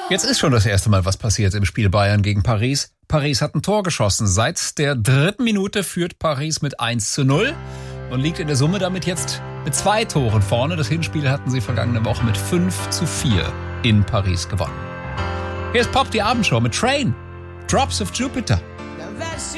Jetzt ist schon das erste Mal was passiert im Spiel Bayern gegen Paris. Paris hat ein Tor geschossen. Seit der 3. Minute führt Paris mit 1:0 und liegt in der Summe damit jetzt mit 2 Toren vorne. Das Hinspiel hatten sie vergangene Woche mit 5:4 in Paris gewonnen. Hier ist Pop, die Abendshow mit Train, Drops of Jupiter.